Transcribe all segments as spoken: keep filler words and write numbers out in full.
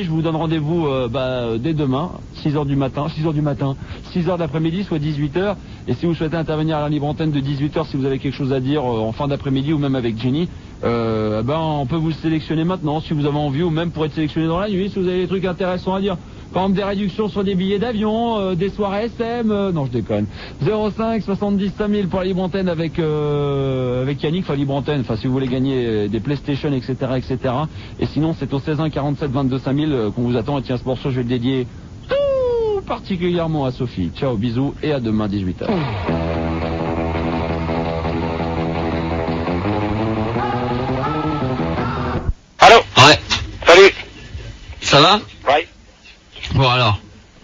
Je vous donne rendez-vous euh, bah, dès demain, six heures du matin, six heures du matin, six heures d'après-midi, soit dix-huit heures. Et si vous souhaitez intervenir à la libre antenne de dix-huit heures, si vous avez quelque chose à dire euh, en fin d'après-midi ou même avec Jenny, euh, ben, on peut vous sélectionner maintenant si vous avez envie, ou même pour être sélectionné dans la nuit, si vous avez des trucs intéressants à dire. Par exemple des réductions sur des billets d'avion, euh, des soirées S M, euh, non je déconne. zéro cinq soixante-dix cinq mille pour la libre antenne avec euh, avec Yannick, enfin libre antenne, enfin si vous voulez gagner des PlayStation, et cetera, et cetera. Et sinon c'est au seize un quarante-sept vingt-deux cinq mille euh, qu'on vous attend. Et tiens, ce morceau je vais le dédier tout particulièrement à Sophie. Ciao, bisous et à demain dix-huit heures. Allô? Ouais. Salut. Ça va? Ouais. Bon alors.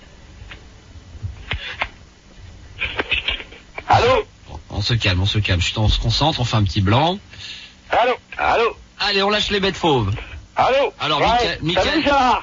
Allô? On se calme, on se calme. Chut, on se concentre, on fait un petit blanc. Allô? Allô? Allez, on lâche les bêtes fauves. Allô? Alors, ouais. Mickaël, Mickaël. Salut Gérard.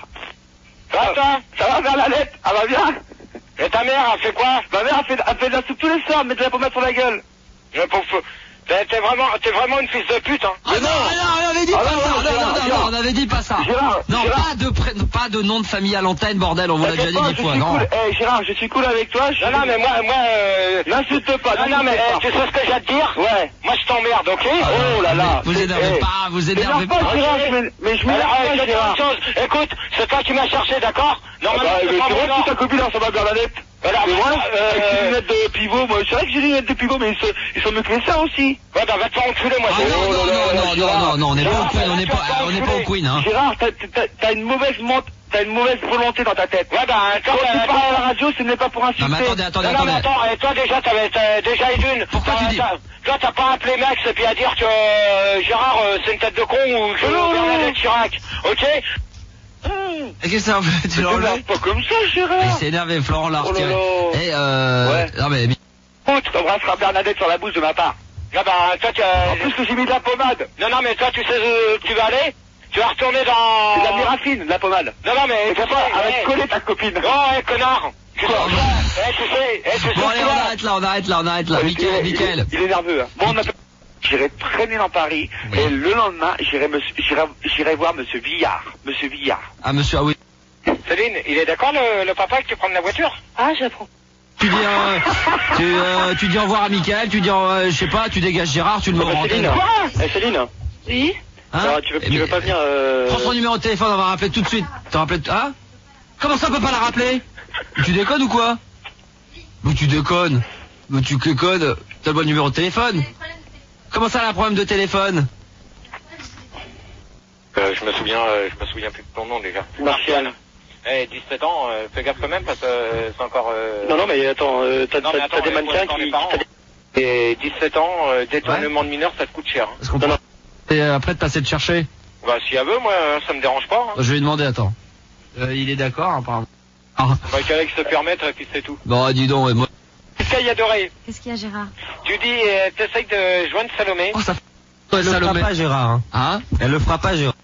Ça va, toi? Ça va, Bernadette? Elle va bien? Et ta mère, elle fait quoi? Ma mère, elle fait, elle fait de la soupe tous les soirs, mais de la pommade sur la gueule. Mais pour, pour, t'es, t'es vraiment, t'es vraiment une fils de pute, hein. Ah non, non, on avait dit Ah pas non, ça. non, Non, Gérard, non, non, Gérard. non, on avait dit pas ça. Gérard, Non, Gérard. pas de pré- pas de nom de famille à l'antenne, bordel. On vous l'a déjà dit T'inquiète pas, dix je fois. suis Non. cool. Eh, Gérard, je suis cool avec toi. Je... Non, non, mais moi, moi, euh... n'insulte pas. Non, non, mais eh, tu sais ce que j'ai à te dire? Ouais. Moi, je t'emmerde, ok? Oh là là. Vous c'est- énervez eh. pas, vous énervez M'énerve pas. pas, Gérard, mais, mais je m'énerve Alors, euh, pas, je vais te dire Gérard. une chose. Écoute, c'est toi qui m'as cherché, d'accord? Ah Normalement, bah, c'est mais pas c'est mon vrai nom. que ta copine, ça va Bernadette. Alors, Mais moi, euh, avec ses lunettes de pivot, moi, c'est vrai que j'ai des lunettes de pivot, mais ils sont, ils sont mieux que les seins aussi. Ouais, bah, va te faire enculer, moi. Ah je- non, Oh non, là là, non, non, non, Gérard. non, non, on n'est pas au Queen, on n'est pas, on n'est pas au Queen, hein. Gérard, t'as, t'as, t'as une mauvaise mente, t'as une mauvaise volonté dans ta tête. Ouais, bah, Quand attends, tu euh, parles à la radio, ce n'est pas pour insulter. Non, mais attendez, attendez, Non, non, mais attendez. attends, et toi déjà, t'avais, t'as, déjà une une. Pourquoi T'as- tu dis- t'as- Toi, t'as pas appelé Max et puis à dire que euh, Gérard, euh, c'est une tête de con ou que Non, non, Bernadette non. Chirac, ok? Qu'est-ce que ça fait? Tu Tu l'as enlevé? m'énerves pas comme ça, Il Gérard. s'est énervé, Florent l'a Oh là retiré. là. Et euh, Ouais. non mais, Écoute, t'embrasseras Bernadette sur la bouche de ma part. Ah bah, toi, tu En plus que j'ai mis de la pommade. Non, non, mais toi, tu sais où tu vas aller? Tu vas retourner dans... C'est de la mérafine, de la pommade. Non, non, mais... Et tu t'as pas, sais, elle va eh, te coller ta copine. Oh, eh, connard. Tu sais, Oh, eh, tu sais, eh, tu sais... bon ce allez, que on tu vas- arrête là, on arrête là, on arrête là. Ouais, Mickaël, il est- Mickaël. Il est nerveux. Hein. Bon, on appelle... J'irai traîner dans Paris, Oui. et le lendemain, j'irai, monsieur- j'irai, j'irai voir Monsieur Villard. Monsieur Villard. Ah monsieur, ah oui. Céline, il est d'accord, le, le papa, que tu prennes la voiture? Ah, j'apprends. Tu dis, euh, tu, euh, tu dis au revoir à Mickaël, tu dis, euh, je sais pas, tu dégages Gérard, tu le mets en antenne. Eh, Céline, Oui? Hein alors, tu veux, Eh, tu veux mais- pas venir... Euh... Prends son numéro de téléphone, on va rappeler tout de suite. T'as rappelé, hein? Comment ça on peut pas la rappeler? Tu déconnes ou quoi? Mais tu déconnes. Mais tu déconnes. T'as le bon numéro de téléphone? Comment ça, elle a un problème de téléphone? Euh, je me souviens, euh, je me souviens plus de ton nom, déjà. Martial. Eh, dix-sept ans, euh, fais gaffe quand même, parce que euh, c'est encore... euh, Non, non, mais attends, euh, t'as, Non, mais t'as, attends, t'as des faut mannequins attendre qui... les parents. t'as des- Et dix-sept ans, euh, détournement de mineur, ça te coûte cher. Hein. Est-ce qu'on peut... Et euh, après de passer de chercher? Bah, si elle veut, moi, ça me dérange pas. Hein. Je vais lui demander, attends. Euh, il est d'accord, hein, apparemment. Ah. Bah, qu'avec se permettre, puis c'est tout. Bon, dis donc, ouais, moi... Qu'est-ce qu'il y a d'oreille? Qu'est-ce qu'il y a, Gérard? Tu dis, euh, t'essayes de joindre Salomé. Oh, ça fait... Elle le fera Salomé. pas, Gérard. Hein. Hein? Elle le fera pas, Gérard.